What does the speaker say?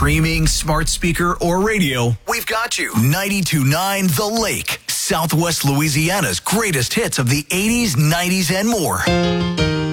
streaming, smart speaker, or radio, we've got you. 92.9 The Lake, Southwest Louisiana's greatest hits of the 80s, 90s, and more.